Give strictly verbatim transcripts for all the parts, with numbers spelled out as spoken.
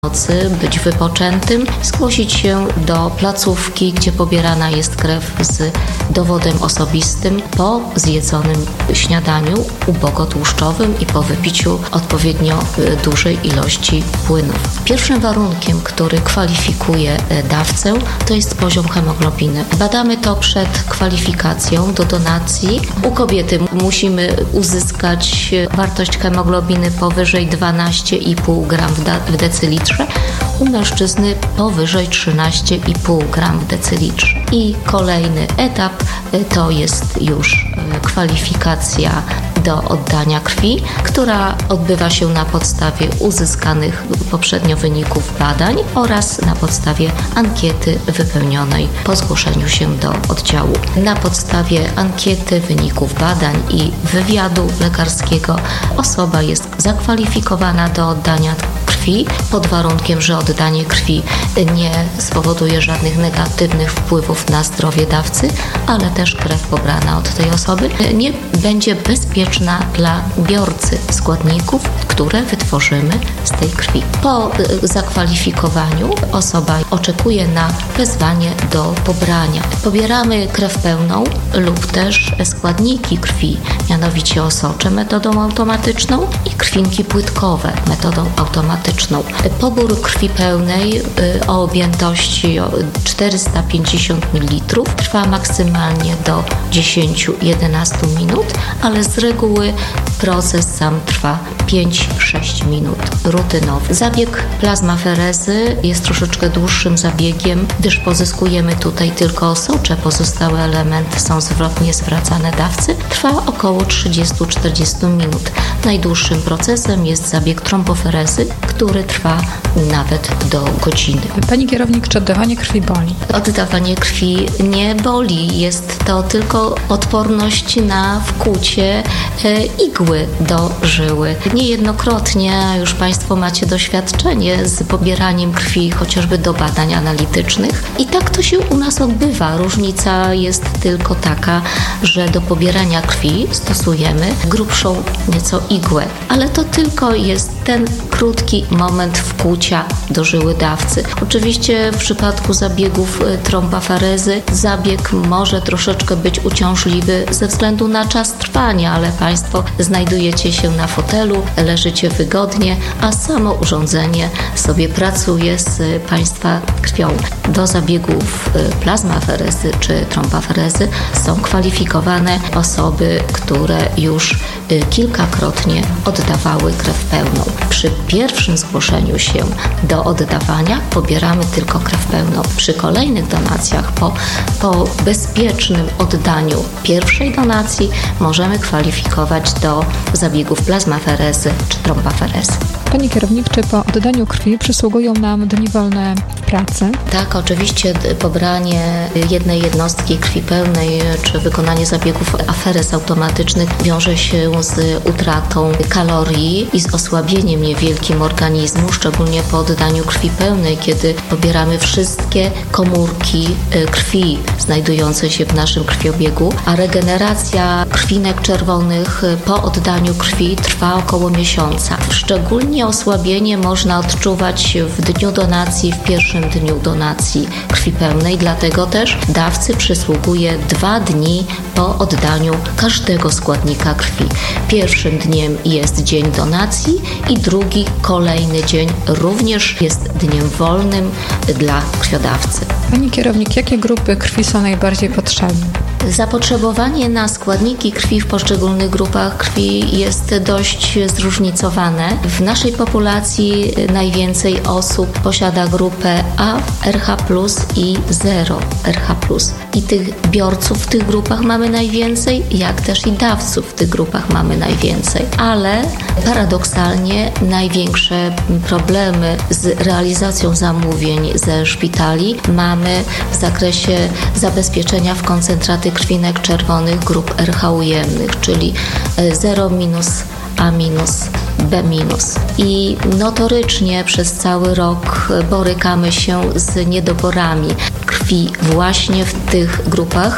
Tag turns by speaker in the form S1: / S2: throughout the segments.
S1: nocy, być wypoczętym, zgłosić się do placówki, gdzie pobierana jest krew z dowodem osobistym po zjedzonym śniadaniu ubogotłuszczowym i po wypiciu odpowiednio dużej ilości płynów. Pierwszym warunkiem, który kwalifikuje dawcę, to jest poziom hemoglobiny. Badamy to przed kwalifikacją do donacji. U kobiety musimy uzyskać wartość hemoglobiny powyżej dwanaście i pół gram w decylitrze, u mężczyzny powyżej trzynaście i pół gram w decylitrze. I kolejny etap to jest już kwalifikacja do oddania krwi, która odbywa się na podstawie uzyskanych poprzednio wyników badań oraz na podstawie ankiety wypełnionej po zgłoszeniu się do oddziału. Na podstawie ankiety, wyników badań i wywiadu lekarskiego osoba jest zakwalifikowana do oddania krwi pod warunkiem, że oddanie krwi nie spowoduje żadnych negatywnych wpływów na zdrowie dawcy, ale też krew pobrana od tej osoby nie będzie bezpieczna dla biorcy składników, które wytworzymy z tej krwi. Po zakwalifikowaniu osoba oczekuje na wezwanie do pobrania. Pobieramy krew pełną lub też składniki krwi, mianowicie osocze metodą automatyczną i krwinki płytkowe metodą automatyczną. Pobór krwi pełnej o objętości czterysta pięćdziesiąt mililitrów trwa maksymalnie do dziesięć do jedenastu minut, ale z reguły proces sam trwa pięć do sześciu minut rutynowy. Zabieg plazmaferezy jest troszeczkę dłuższym zabiegiem, gdyż pozyskujemy tutaj tylko osocze, pozostałe elementy są zwrotnie zwracane dawcy. Trwa około trzydzieści do czterdziestu minut. Najdłuższym procesem jest zabieg tromboferezy, który trwa nawet do godziny.
S2: Pani kierownik, czy oddawanie krwi boli?
S1: Oddawanie krwi nie boli. Jest to tylko odporność na wkłucie e, igły do żyły. Niejednokrotnie już Państwo macie doświadczenie z pobieraniem krwi chociażby do badań analitycznych i tak to się u nas odbywa. Różnica jest tylko taka, że do pobierania krwi stosujemy grubszą nieco igłę, ale to tylko jest ten krótki moment wkłucia do żyły dawcy. Oczywiście w przypadku zabiegów tromboferezy zabieg może troszeczkę być uciążliwy ze względu na czas trwania, ale Państwo znajdujecie się na fotelu, leżycie wygodnie, a samo urządzenie sobie pracuje z Państwa krwią. Do zabiegów plazmaferezy czy tromboferezy są kwalifikowane osoby, które już kilkakrotnie oddawały krew pełną. Przy pierwszym zgłoszeniu się do oddawania pobieramy tylko krew pełną. Przy kolejnych donacjach, po, po bezpiecznym oddaniu pierwszej donacji możemy kwalifikować do zabiegów plazmaferezy czy tromboferezy.
S2: Pani kierownik, czy po oddaniu krwi przysługują nam dni wolne w pracy?
S1: Tak, oczywiście pobranie jednej jednostki krwi pełnej czy wykonanie zabiegów aferez automatycznych wiąże się z utratą kalorii i z osłabieniem niewielkim organizmu, szczególnie po oddaniu krwi pełnej, kiedy pobieramy wszystkie komórki krwi znajdujące się w naszym krwiobiegu, a regeneracja krwinek czerwonych po oddaniu krwi trwa około miesiąca. Szczególnie osłabienie można odczuwać w dniu donacji, w pierwszym dniu donacji krwi pełnej, dlatego też dawcy przysługuje dwa dni po oddaniu każdego składnika krwi. Pierwszym dniem jest dzień donacji i drugi, kolejny dzień również jest dniem wolnym dla krwiodawcy.
S2: Pani kierownik, jakie grupy krwi są najbardziej potrzebne?
S1: Zapotrzebowanie na składniki krwi w poszczególnych grupach krwi jest dość zróżnicowane. W naszej populacji najwięcej osób posiada grupę A, R H plus i zero R H plus. I tych biorców w tych grupach mamy najwięcej, jak też i dawców w tych grupach mamy najwięcej. Ale paradoksalnie największe problemy z realizacją zamówień ze szpitali mamy w zakresie zabezpieczenia w koncentraty krwinek czerwonych grup R H ujemnych, czyli zero minus, A minus, B minus. I notorycznie przez cały rok borykamy się z niedoborami krwi właśnie w tych grupach w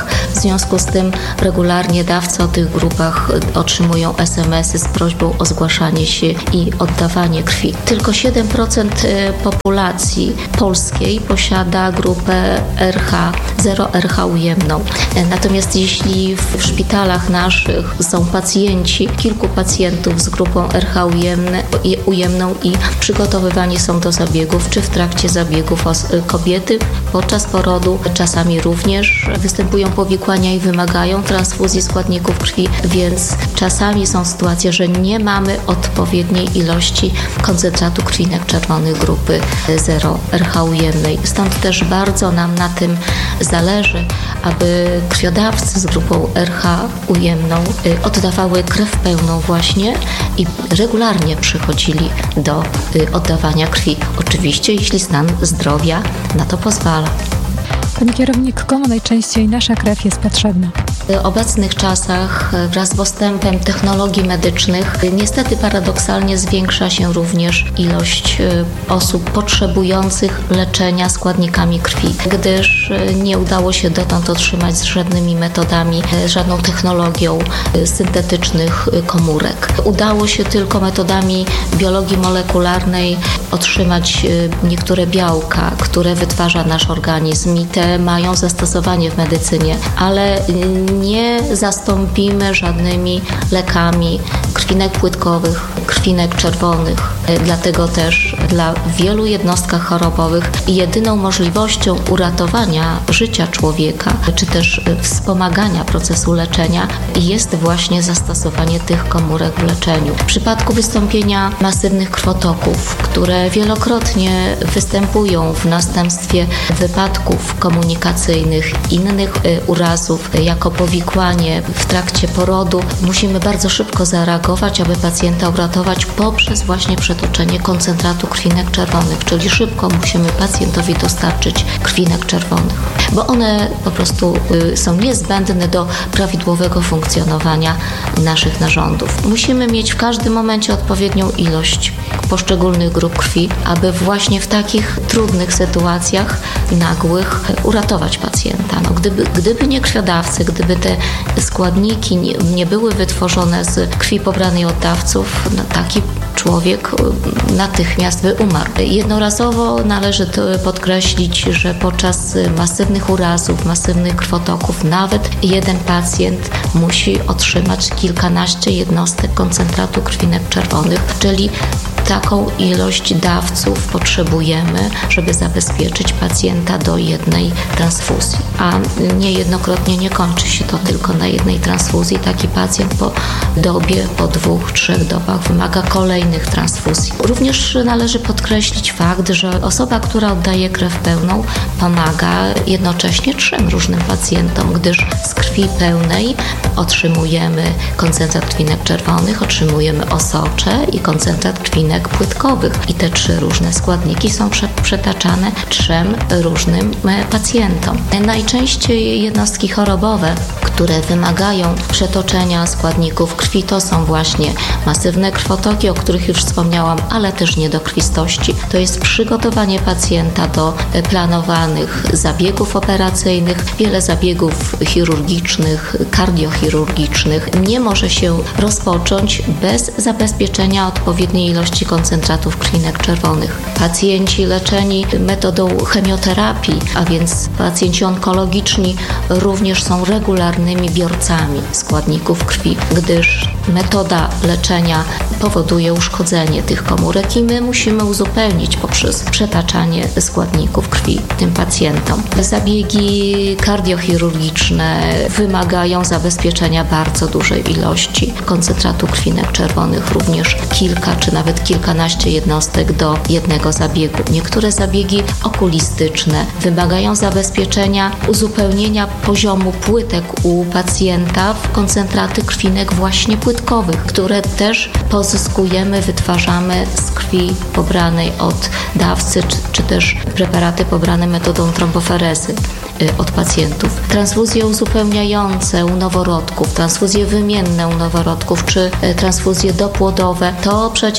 S1: związku z tym regularnie dawcy o tych grupach otrzymują es em esy z prośbą o zgłaszanie się i oddawanie krwi. Tylko siedem procent populacji polskiej posiada grupę er ha, zero er ha ujemną. Natomiast jeśli w szpitalach naszych są pacjenci, kilku pacjentów z grupą er ha ujemne, ujemną i przygotowywani są do zabiegów, czy w trakcie zabiegów kobiety podczas porodu, czasami również występują powikłania i wymagają transfuzji składników krwi, więc czasami są sytuacje, że nie mamy odpowiedniej ilości koncentratu krwinek czerwonych grupy zero er ha ujemnej. Stąd też bardzo nam na tym zależy, aby krwiodawcy z grupą er ha ujemną oddawały krew pełną właśnie i regularnie przychodzili do oddawania krwi. Oczywiście, jeśli stan zdrowia na to pozwala.
S2: Pani kierownik, komu najczęściej nasza krew jest potrzebna?
S1: W obecnych czasach wraz z postępem technologii medycznych niestety paradoksalnie zwiększa się również ilość osób potrzebujących leczenia składnikami krwi, gdyż nie udało się dotąd otrzymać z żadnymi metodami, żadną technologią syntetycznych komórek. Udało się tylko metodami biologii molekularnej otrzymać niektóre białka, które wytwarza nasz organizm i te mają zastosowanie w medycynie, ale nie zastąpimy żadnymi lekami krwinek płytkowych, krwinek czerwonych. Dlatego też dla wielu jednostkach chorobowych jedyną możliwością uratowania życia człowieka, czy też wspomagania procesu leczenia jest właśnie zastosowanie tych komórek w leczeniu. W przypadku wystąpienia masywnych krwotoków, które wielokrotnie występują w następstwie wypadków komunikacyjnych, innych urazów, jako powikłanie w trakcie porodu, musimy bardzo szybko zareagować, aby pacjenta uratować poprzez właśnie przetoczenie koncentratu krwinek czerwonych, czyli szybko musimy pacjentowi dostarczyć krwinek czerwonych, bo one po prostu są niezbędne do prawidłowego funkcjonowania naszych narządów. Musimy mieć w każdym momencie odpowiednią ilość poszczególnych grup krwi, aby właśnie w takich trudnych sytuacjach nagłych uratować pacjenta. No, gdyby, gdyby nie krwiodawcy, gdyby te składniki nie, nie były wytworzone z krwi pobranej od dawców, no, taki człowiek natychmiast by umarł. Jednorazowo należy podkreślić, że podczas masywnych urazów, masywnych krwotoków nawet jeden pacjent musi otrzymać kilkanaście jednostek koncentratu krwinek czerwonych, czyli taką ilość dawców potrzebujemy, żeby zabezpieczyć pacjenta do jednej transfuzji. A niejednokrotnie nie kończy się to tylko na jednej transfuzji. Taki pacjent po dobie, po dwóch, trzech dobach wymaga kolejnych transfuzji. Również należy podkreślić fakt, że osoba, która oddaje krew pełną, pomaga jednocześnie trzem różnym pacjentom, gdyż z krwi pełnej otrzymujemy koncentrat krwinek czerwonych, otrzymujemy osocze i koncentrat krwinek płytkowych. I te trzy różne składniki są przetaczane trzem różnym pacjentom. Najczęściej jednostki chorobowe, które wymagają przetoczenia składników krwi, to są właśnie masywne krwotoki, o których już wspomniałam, ale też niedokrwistości. To jest przygotowanie pacjenta do planowanych zabiegów operacyjnych. Wiele zabiegów chirurgicznych, kardiochirurgicznych nie może się rozpocząć bez zabezpieczenia odpowiedniej ilości koncentratów krwinek czerwonych. Pacjenci leczeni metodą chemioterapii, a więc pacjenci onkologiczni również są regularnymi biorcami składników krwi, gdyż metoda leczenia powoduje uszkodzenie tych komórek i my musimy uzupełnić poprzez przetaczanie składników krwi tym pacjentom. Zabiegi kardiochirurgiczne wymagają zabezpieczenia bardzo dużej ilości koncentratu krwinek czerwonych, również kilka czy nawet kilkanaście jednostek do jednego zabiegu. Niektóre zabiegi okulistyczne wymagają zabezpieczenia uzupełnienia poziomu płytek u pacjenta w koncentraty krwinek właśnie płytkowych, które też pozyskujemy, wytwarzamy z krwi pobranej od dawcy, czy, czy też preparaty pobrane metodą tromboferezy od pacjentów. Transfuzje uzupełniające u noworodków, transfuzje wymienne u noworodków, czy transfuzje dopłodowe, to przecież też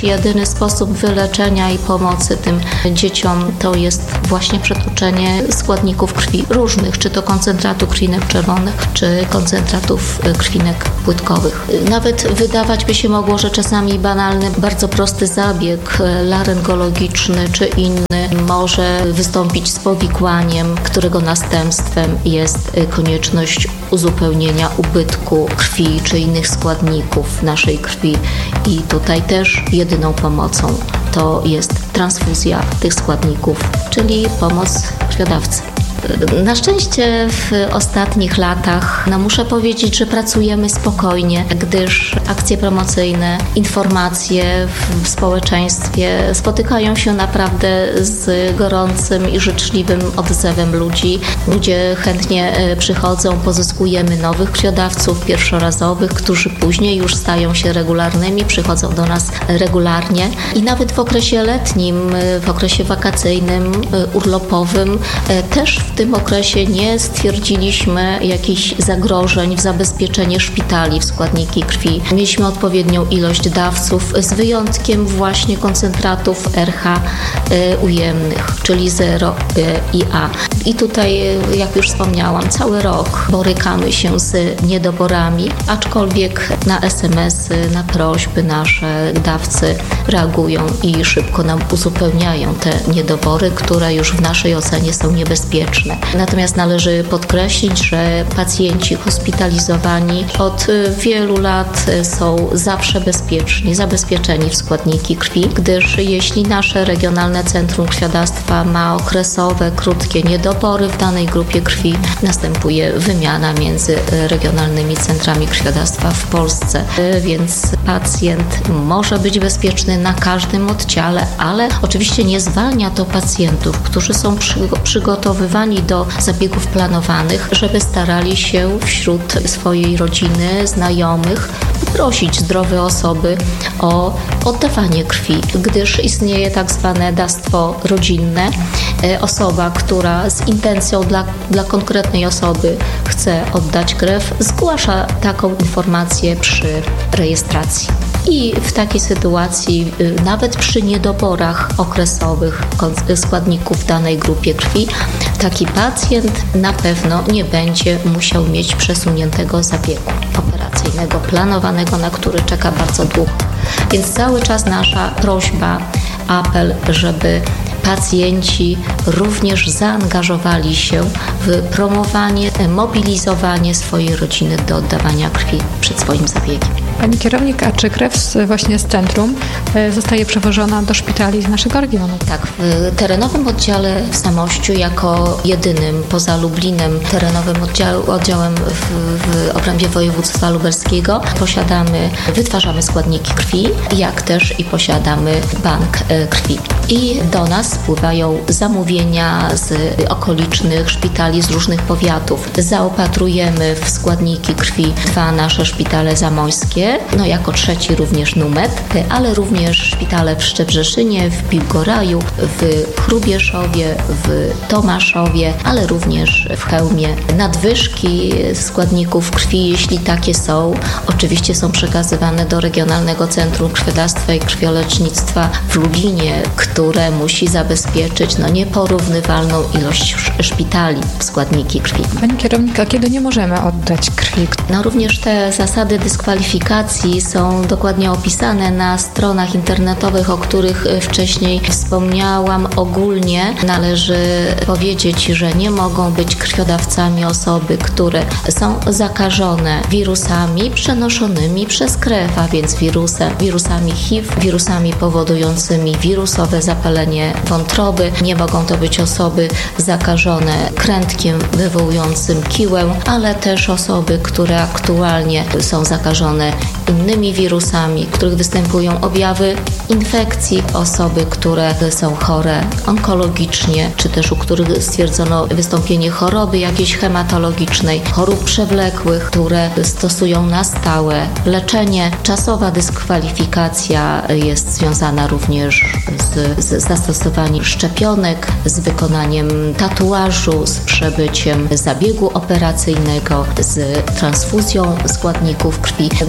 S1: jedyny sposób wyleczenia i pomocy tym dzieciom to jest właśnie przetłuczenie składników krwi różnych, czy to koncentratu krwinek czerwonych, czy koncentratów krwinek płytkowych. Nawet wydawać by się mogło, że czasami banalny, bardzo prosty zabieg laryngologiczny czy inny może wystąpić z powikłaniem, którego następstwem jest konieczność uzupełnienia ubytku krwi czy innych składników naszej krwi. I tutaj też jedyną pomocą to jest transfuzja tych składników, czyli pomoc krwiodawcy. Na szczęście w ostatnich latach, no muszę powiedzieć, że pracujemy spokojnie, gdyż akcje promocyjne, informacje w społeczeństwie spotykają się naprawdę z gorącym i życzliwym odzewem ludzi. Ludzie chętnie przychodzą, pozyskujemy nowych krwiodawców pierwszorazowych, którzy później już stają się regularnymi, przychodzą do nas regularnie i nawet w okresie letnim, w okresie wakacyjnym, urlopowym też w tym okresie nie stwierdziliśmy jakichś zagrożeń w zabezpieczenie szpitali w składniki krwi. Mieliśmy odpowiednią ilość dawców, z wyjątkiem właśnie koncentratów R H ujemnych, czyli zero i A. I tutaj, jak już wspomniałam, cały rok borykamy się z niedoborami, aczkolwiek na es em esy, na prośby nasze dawcy reagują i szybko nam uzupełniają te niedobory, które już w naszej ocenie są niebezpieczne. Natomiast należy podkreślić, że pacjenci hospitalizowani od wielu lat są zawsze bezpieczni, zabezpieczeni w składniki krwi, gdyż jeśli nasze regionalne centrum krwiodawstwa ma okresowe, krótkie niedobory w danej grupie krwi, następuje wymiana między regionalnymi centrami krwiodawstwa w Polsce, więc pacjent może być bezpieczny na każdym oddziale, ale oczywiście nie zwalnia to pacjentów, którzy są przy, przygotowywani do zabiegów planowanych, żeby starali się wśród swojej rodziny, znajomych prosić zdrowe osoby o oddawanie krwi, gdyż istnieje tak zwane dawstwo rodzinne. Osoba, która z intencją dla, dla konkretnej osoby chce oddać krew, zgłasza taką informację przy rejestracji. I w takiej sytuacji, nawet przy niedoborach okresowych składników w danej grupie krwi, taki pacjent na pewno nie będzie musiał mieć przesuniętego zabiegu operacyjnego, planowanego, na który czeka bardzo długo. Więc cały czas nasza prośba, apel, żeby pacjenci również zaangażowali się w promowanie, mobilizowanie swojej rodziny do oddawania krwi przed swoim zabiegiem.
S2: Pani kierownik, a czy krew z, właśnie z centrum zostaje przewożona do szpitali z naszego regionu?
S1: Tak, w terenowym oddziale w Zamościu jako jedynym poza Lublinem terenowym oddział, oddziałem w, w obrębie województwa lubelskiego posiadamy, wytwarzamy składniki krwi, jak też i posiadamy bank krwi. I do nas spływają zamówienia z okolicznych szpitali, z różnych powiatów. Zaopatrujemy w składniki krwi dwa nasze szpitale zamojskie, no jako trzeci również Numet, ale również szpitale w Szczebrzeszynie, w Biłgoraju, w Hrubieszowie, w Tomaszowie, ale również w Chełmie. Nadwyżki składników krwi, jeśli takie są, oczywiście są przekazywane do Regionalnego Centrum Krwiodawstwa i Krwiolecznictwa w Lublinie, które musi zabezpieczyć no, nieporównywalną ilość szpitali w składniki krwi.
S2: Pani kierownik, a kiedy nie możemy oddać krwi?
S1: No również te zasady dyskwalifikacji są dokładnie opisane na stronach internetowych, o których wcześniej wspomniałam. Ogólnie należy powiedzieć, że nie mogą być krwiodawcami osoby, które są zakażone wirusami przenoszonymi przez krew, a więc wirusem, wirusami H I V, wirusami powodującymi wirusowe zapalenie wątroby. Nie mogą to być osoby zakażone krętkiem wywołującym kiłę, ale też osoby, które aktualnie są zakażone innymi wirusami, w których występują objawy infekcji, osoby, które są chore onkologicznie, czy też u których stwierdzono wystąpienie choroby jakiejś hematologicznej, chorób przewlekłych, które stosują na stałe leczenie. Czasowa dyskwalifikacja jest związana również z, z zastosowaniem szczepionek, z wykonaniem tatuażu, z przebyciem zabiegu operacyjnego, z transfuzją składników krwi. Dokładnie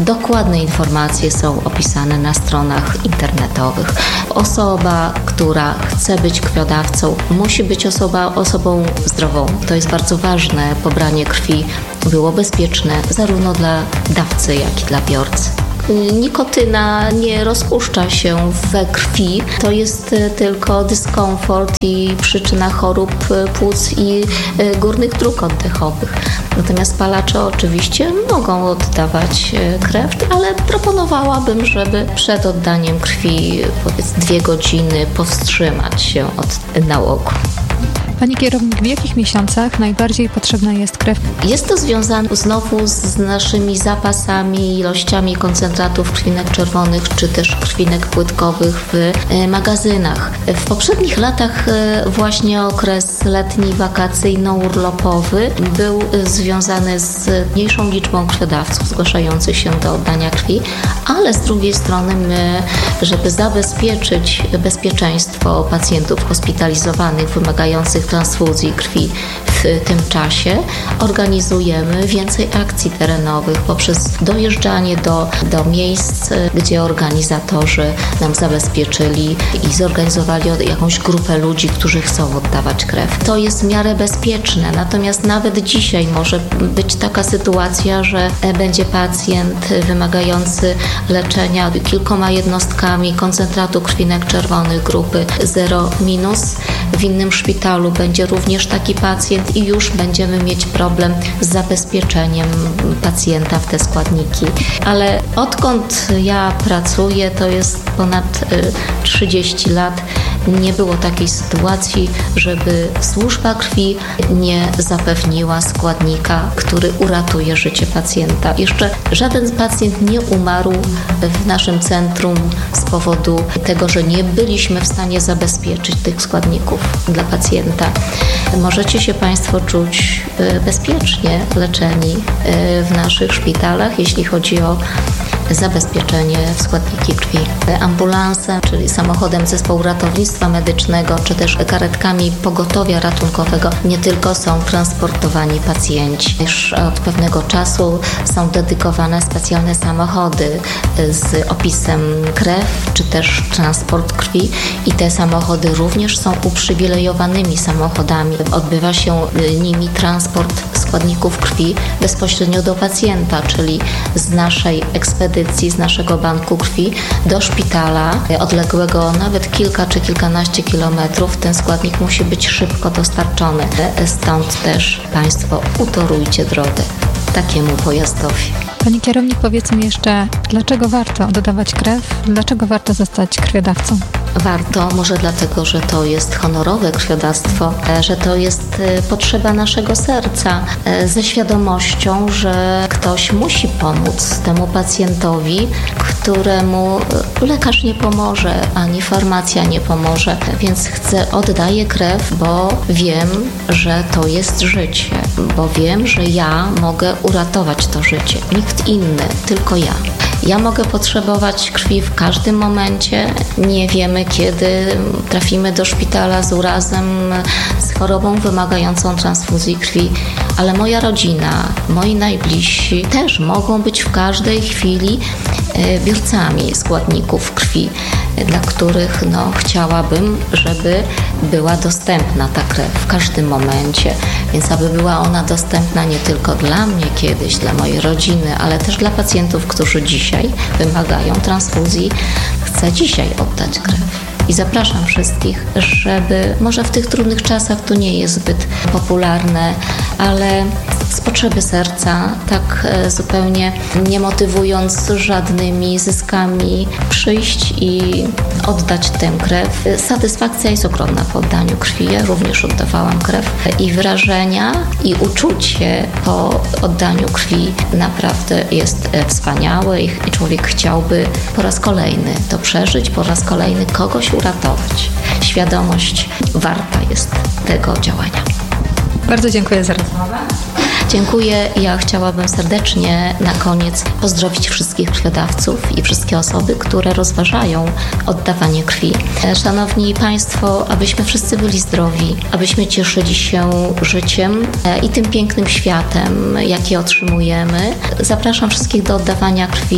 S1: Dokładne informacje są opisane na stronach internetowych. Osoba, która chce być krwiodawcą, musi być osoba, osobą zdrową. To jest bardzo ważne. Pobranie krwi było bezpieczne zarówno dla dawcy, jak i dla biorcy. Nikotyna nie rozpuszcza się we krwi, to jest tylko dyskomfort i przyczyna chorób płuc i górnych dróg oddechowych. Natomiast palacze oczywiście mogą oddawać krew, ale proponowałabym, żeby przed oddaniem krwi powiedz dwie godziny powstrzymać się od nałogu.
S2: Pani kierownik, w jakich miesiącach najbardziej potrzebna jest krew?
S1: Jest to związane znowu z naszymi zapasami, ilościami koncentratów krwinek czerwonych, czy też krwinek płytkowych w magazynach. W poprzednich latach właśnie okres letni, wakacyjno-urlopowy był związany z mniejszą liczbą krwiodawców zgłaszających się do oddania krwi, ale z drugiej strony my, żeby zabezpieczyć bezpieczeństwo pacjentów hospitalizowanych wymagających transfuzji krwi w tym czasie, organizujemy więcej akcji terenowych poprzez dojeżdżanie do, do miejsc, gdzie organizatorzy nam zabezpieczyli i zorganizowali jakąś grupę ludzi, którzy chcą oddawać krew. To jest w miarę bezpieczne, natomiast nawet dzisiaj może być taka sytuacja, że będzie pacjent wymagający leczenia kilkoma jednostkami koncentratu krwinek czerwonych grupy zero minus. W innym szpitalu będzie również taki pacjent i już będziemy mieć problem z zabezpieczeniem pacjenta w te składniki. Ale odkąd ja pracuję, to jest ponad trzydzieści lat, nie było takiej sytuacji, żeby służba krwi nie zapewniła składnika, który uratuje życie pacjenta. Jeszcze żaden pacjent nie umarł w naszym centrum z powodu tego, że nie byliśmy w stanie zabezpieczyć tych składników dla pacjenta. Możecie się Państwo czuć bezpiecznie leczeni w naszych szpitalach, jeśli chodzi o zabezpieczenie w składniki krwi. Ambulansem, czyli samochodem zespołu ratownictwa medycznego, czy też karetkami pogotowia ratunkowego nie tylko są transportowani pacjenci. Już od pewnego czasu są dedykowane specjalne samochody z opisem krew, czy też transport krwi i te samochody również są uprzywilejowanymi samochodami. Odbywa się nimi transport składników krwi bezpośrednio do pacjenta, czyli z naszej ekspedycji, z naszego banku krwi do szpitala odległego nawet kilka czy kilkanaście kilometrów. Ten składnik musi być szybko dostarczony. Stąd też Państwo utorujcie drogę takiemu pojazdowi.
S2: Pani kierownik, powiedz mi jeszcze, dlaczego warto oddawać krew? Dlaczego warto zostać krwiodawcą?
S1: Warto, może dlatego, że to jest honorowe krwiodawstwo, że to jest potrzeba naszego serca, ze świadomością, że ktoś musi pomóc temu pacjentowi, któremu lekarz nie pomoże, ani farmacja nie pomoże, więc chcę, oddaję krew, bo wiem, że to jest życie, bo wiem, że ja mogę uratować to życie, nikt inny, tylko ja. Ja mogę potrzebować krwi w każdym momencie. Nie wiemy, kiedy trafimy do szpitala z urazem, z chorobą wymagającą transfuzji krwi, ale moja rodzina, moi najbliżsi też mogą być w każdej chwili biorcami składników krwi, dla których no, chciałabym, żeby była dostępna ta krew w każdym momencie. Więc aby była ona dostępna nie tylko dla mnie kiedyś, dla mojej rodziny, ale też dla pacjentów, którzy dzisiaj wymagają transfuzji, chcę dzisiaj oddać krew. I zapraszam wszystkich, żeby może w tych trudnych czasach to nie jest zbyt popularne, ale z potrzeby serca, tak zupełnie nie motywując żadnymi zyskami, przyjść i oddać tę krew. Satysfakcja jest ogromna po oddaniu krwi. Ja również oddawałam krew i wrażenia i uczucie po oddaniu krwi naprawdę jest wspaniałe i człowiek chciałby po raz kolejny to przeżyć, po raz kolejny kogoś uratować. Świadomość warta jest tego działania.
S2: Bardzo dziękuję za rozmowę.
S1: Dziękuję. Ja chciałabym serdecznie na koniec pozdrowić wszystkich krwiodawców i wszystkie osoby, które rozważają oddawanie krwi. Szanowni Państwo, abyśmy wszyscy byli zdrowi, abyśmy cieszyli się życiem i tym pięknym światem, jaki otrzymujemy. Zapraszam wszystkich do oddawania krwi.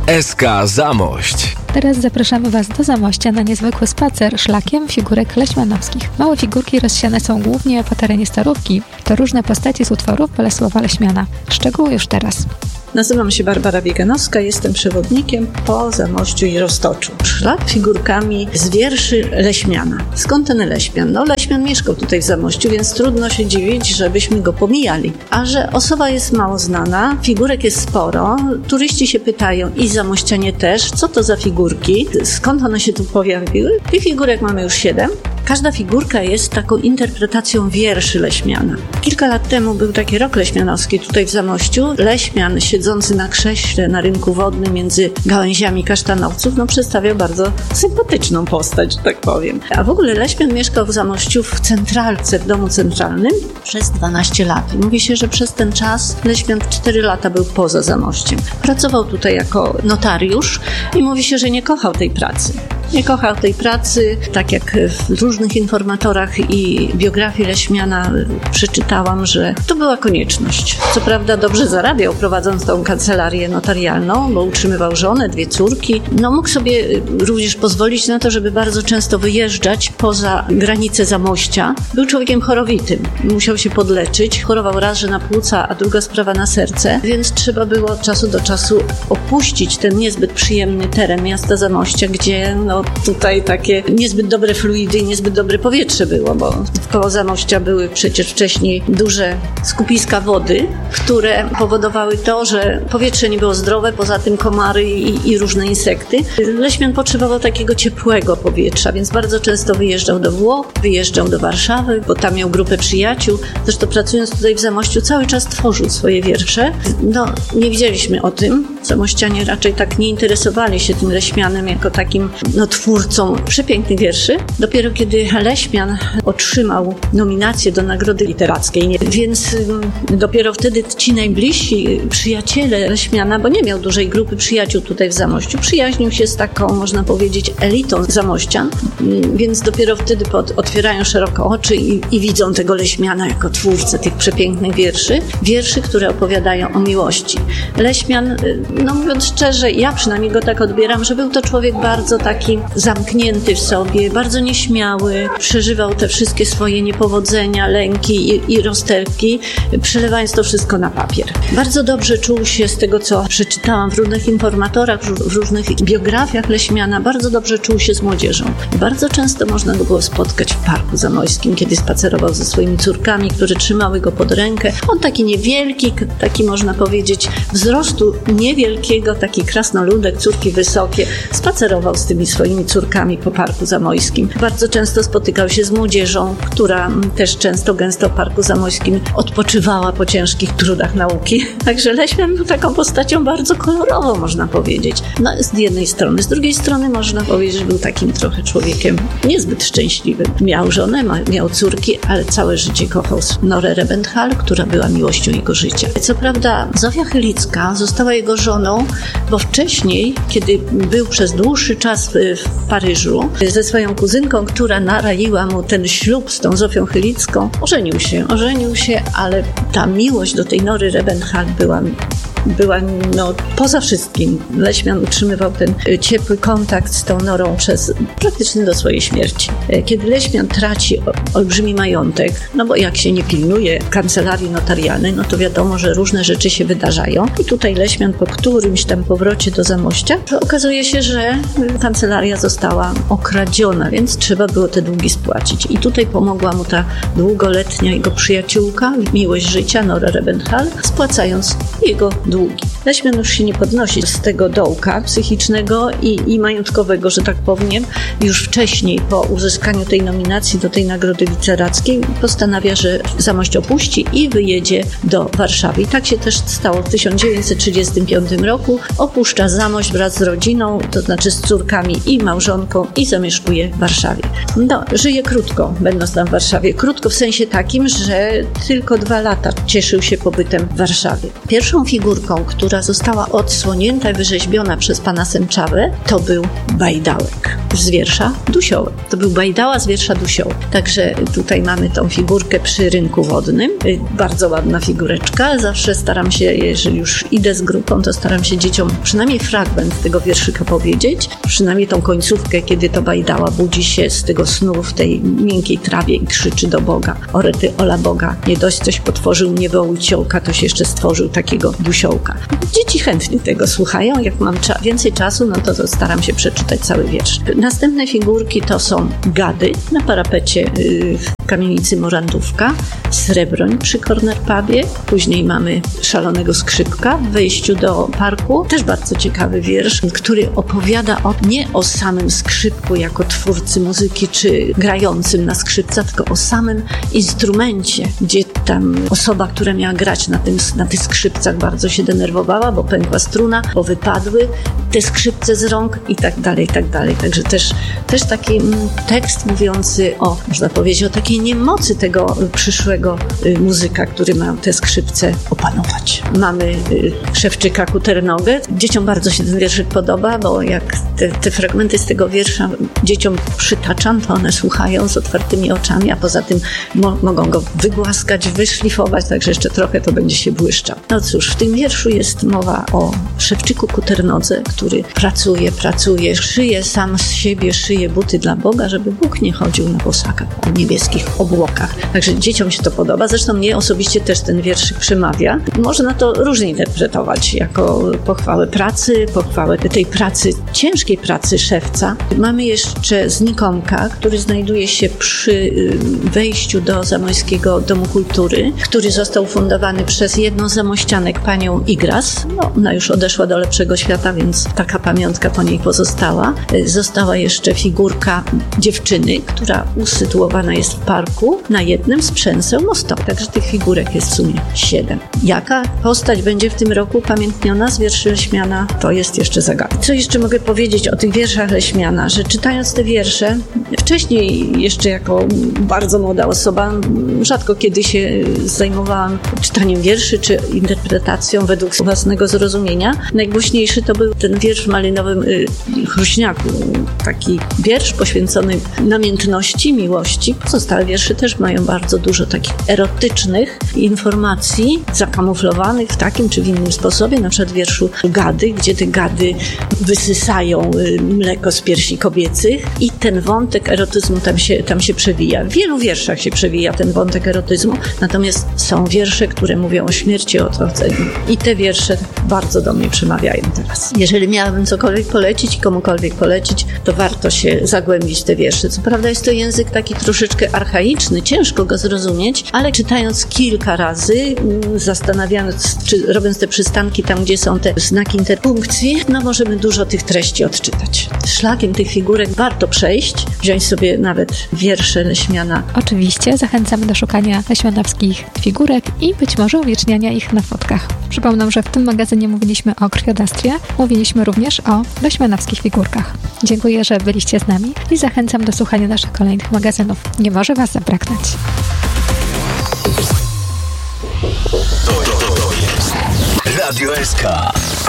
S3: S K Zamość.
S2: Teraz zapraszamy Was do Zamościa na niezwykły spacer szlakiem figurek leśmianowskich. Małe figurki rozsiane są głównie po terenie Starówki. To różne postacie z utworów Bolesława Leśmiana. Szczegóły już teraz.
S4: Nazywam się Barbara Bieganowska, jestem przewodnikiem po Zamościu i Roztoczu. Szlak figurkami z wierszy Leśmiana. Skąd ten Leśmian? No Leśmian mieszkał tutaj w Zamościu, więc trudno się dziwić, żebyśmy go pomijali. A że osoba jest mało znana, figurek jest sporo, turyści się pytają i zamościanie też, co to za figurki, skąd one się tu pojawiły. Tych figurek mamy już siedem. Każda figurka jest taką interpretacją wierszy Leśmiana. Kilka lat temu był taki rok leśmianowski tutaj w Zamościu. Leśmian siedzący na krześle na rynku wodnym między gałęziami kasztanowców, no przedstawiał bardzo sympatyczną postać, że tak powiem. A w ogóle Leśmian mieszkał w Zamościu w centralce, w domu centralnym przez dwanaście lat. I mówi się, że przez ten czas Leśmian cztery lata był poza Zamościem. Pracował tutaj jako notariusz i mówi się, że nie kochał tej pracy. Nie kochał tej pracy, tak jak w różnych informatorach i biografii Leśmiana przeczytałam, że to była konieczność. Co prawda dobrze zarabiał, prowadząc tą kancelarię notarialną, bo utrzymywał żonę, dwie córki. No mógł sobie również pozwolić na to, żeby bardzo często wyjeżdżać poza granice Zamościa. Był człowiekiem chorowitym. Musiał się podleczyć. Chorował raz, że na płuca, a druga sprawa na serce, więc trzeba było od czasu do czasu opuścić ten niezbyt przyjemny teren miasta Zamościa, gdzie no tutaj takie niezbyt dobre fluidy i niezbyt dobre powietrze było, bo koło Zamościa były przecież wcześniej duże skupiska wody, które powodowały to, że powietrze nie było zdrowe, poza tym komary i, i różne insekty. Leśmian potrzebował takiego ciepłego powietrza, więc bardzo często wyjeżdżał do Włoch, wyjeżdżał do Warszawy, bo tam miał grupę przyjaciół. Zresztą pracując tutaj w Zamościu cały czas tworzył swoje wiersze. No, nie wiedzieliśmy o tym. Zamościanie raczej tak nie interesowali się tym Leśmianem jako takim no, twórcą przepięknych wierszy. Dopiero kiedy Leśmian otrzymał nominację do Nagrody Literackiej, więc dopiero wtedy ci najbliżsi przyjaciele Leśmiana, bo nie miał dużej grupy przyjaciół tutaj w Zamościu, przyjaźnił się z taką, można powiedzieć, elitą zamościan, więc dopiero wtedy pod, otwierają szeroko oczy i, i widzą tego Leśmiana jako twórcę tych przepięknych wierszy. Wierszy, które opowiadają o miłości. Leśmian, no mówiąc szczerze, ja przynajmniej go tak odbieram, że był to człowiek bardzo taki zamknięty w sobie, bardzo nieśmiały, przeżywał te wszystkie swoje niepowodzenia, lęki i, i rozterki, przelewając to wszystko na papier. Bardzo dobrze czuł się z tego, co przeczytałam w różnych informatorach, w różnych biografiach Leśmiana, bardzo dobrze czuł się z młodzieżą. Bardzo często można go było spotkać w Parku Zamojskim, kiedy spacerował ze swoimi córkami, które trzymały go pod rękę. On taki niewielki, taki można powiedzieć wzrostu niewielkiego, taki krasnoludek, córki wysokie, spacerował z tymi swoimi córkami po Parku Zamojskim. Bardzo często spotykał się z młodzieżą, która też często, gęsto w Parku Zamojskim odpoczywała po ciężkich trudach nauki. Także Leśmian był taką postacią bardzo kolorową, można powiedzieć. No, z jednej strony. Z drugiej strony można powiedzieć, że był takim trochę człowiekiem niezbyt szczęśliwym. Miał żonę, miał córki, ale całe życie kochał Norę Rebenthal, która była miłością jego życia. Co prawda Zofia Chylicka została jego żoną, bo wcześniej, kiedy był przez dłuższy czas w, w Paryżu ze swoją kuzynką, która naraiła mu ten ślub z tą Zofią Chylicką, ożenił się, ożenił się, ale ta miłość do tej Nory Rebenthal była była no, poza wszystkim. Leśmian utrzymywał ten ciepły kontakt z tą Norą przez praktycznie do swojej śmierci. Kiedy Leśmian traci olbrzymi majątek, no bo jak się nie pilnuje kancelarii notarialnej, no to wiadomo, że różne rzeczy się wydarzają. I tutaj Leśmian po którymś tam powrocie do Zamościa okazuje się, że kancelaria została okradziona, więc trzeba było te długi spłacić. I tutaj pomogła mu ta długoletnia jego przyjaciółka, miłość życia, Nora Rebenthal, spłacając jego długi. Leśmian już się nie podnosi z tego dołka psychicznego i, i majątkowego, że tak powiem. Już wcześniej, po uzyskaniu tej nominacji do tej Nagrody Literackiej, postanawia, że Zamość opuści i wyjedzie do Warszawy. I tak się też stało w tysiąc dziewięćset trzydziestym piątym roku. Opuszcza Zamość wraz z rodziną, to znaczy z córkami i małżonką i zamieszkuje w Warszawie. No, żyje krótko, będąc tam w Warszawie. Krótko w sensie takim, że tylko dwa lata cieszył się pobytem w Warszawie. Pierwszą figurą figurką, która została odsłonięta i wyrzeźbiona przez pana Sęczawę, to był bajdałek z wiersza Dusiołek. To był bajdała z wiersza Dusiołek. Także tutaj mamy tą figurkę przy rynku wodnym. Bardzo ładna figureczka. Zawsze staram się, jeżeli już idę z grupą, to staram się dzieciom przynajmniej fragment tego wierszyka powiedzieć. Przynajmniej tą końcówkę, kiedy to bajdała budzi się z tego snu w tej miękkiej trawie i krzyczy do Boga: o rety, ola Boga, nie dość coś potworzył niebo uciołka, toś jeszcze stworzył takiego Dusiołka. Dzieci chętnie tego słuchają. Jak mam cza- więcej czasu, no to, to staram się przeczytać cały wiersz. Następne figurki to są gady na parapecie yy, w kamienicy Morandówka, Srebroń przy Corner Pubie, później mamy Szalonego Skrzypka w wejściu do parku. Też bardzo ciekawy wiersz, który opowiada o, nie o samym skrzypku jako twórcy muzyki czy grającym na skrzypca, tylko o samym instrumencie, gdzie tam osoba, która miała grać na, tym, na tych skrzypcach, bardzo się denerwowała, bo pękła struna, bo wypadły te skrzypce z rąk i tak dalej, i tak dalej. Także też, też taki tekst mówiący o, można powiedzieć, o takiej niemocy tego przyszłego muzyka, który ma te skrzypce opanować. Mamy Szewczyka Kuternogę. Dzieciom bardzo się ten wierszyk podoba, bo jak te, te fragmenty z tego wiersza dzieciom przytaczam, to one słuchają z otwartymi oczami, a poza tym mo- mogą go wygłaskać, wyszlifować, także jeszcze trochę to będzie się błyszczał. No cóż, w tym wierszu jest mowa o Szewczyku Kuternodze, który pracuje, pracuje, szyje sam z siebie, szyje buty dla Boga, żeby Bóg nie chodził na bosaka po niebieskich obłokach. Także dzieciom się to podoba. Zresztą mnie osobiście też ten wierszyk przemawia. Można to różnie interpretować, jako pochwałę pracy, pochwałę tej pracy, ciężkiej pracy szewca. Mamy jeszcze Znikomka, który znajduje się przy wejściu do Zamojskiego Domu Kultury, który został ufundowany przez jedną z zamościanek, panią Igras. No, ona już odeszła do lepszego świata, więc taka pamiątka po niej pozostała. Została jeszcze figurka dziewczyny, która usytuowana jest w parku na jednym z przęseł mostowych. Także tych figurek jest w sumie siedem. Jaka postać będzie w tym roku upamiętniona z wierszy Leśmiana, to jest jeszcze zagadka. Co jeszcze mogę powiedzieć o tych wierszach Leśmiana, że czytając te wiersze, wcześniej jeszcze jako bardzo młoda osoba, rzadko kiedy się zajmowałam czytaniem wierszy czy interpretacją według własnego zrozumienia. Najgłośniejszy to był ten wiersz w Malinowym y, Chruśniaku. Taki wiersz poświęcony namiętności, miłości. Pozostałe wiersze też mają bardzo dużo takich erotycznych informacji zakamuflowanych w takim czy w innym sposobie, na przykład w wierszu Gady, gdzie te gady wysysają y, mleko z piersi kobiecych i ten wątek erotyzmu tam się, tam się przewija. W wielu wierszach się przewija ten wątek erotyzmu, natomiast są wiersze, które mówią o śmierci, o odrodzeniu. I te wiersze bardzo do mnie przemawiają teraz. Jeżeli miałabym cokolwiek polecić, komukolwiek polecić, to warto się zagłębić w te wiersze. Co prawda jest to język taki troszeczkę archaiczny, ciężko go zrozumieć, ale czytając kilka razy, zastanawiając, czy robiąc te przystanki tam, gdzie są te znaki interpunkcji, no możemy dużo tych treści odczytać. Szlakiem tych figurek warto przejść, wziąć sobie nawet wiersze Leśmiana.
S2: Oczywiście zachęcamy do szukania leśmianowskich figurek i być może uwieczniania ich na fotkach. Przypomnę, że w tym magazynie mówiliśmy o krwiodawstwie, mówiliśmy również o leśmianowskich figurkach. Dziękuję, że byliście z nami i zachęcam do słuchania naszych kolejnych magazynów. Nie może Was zabraknąć.
S3: To, to, to jest Radio S K.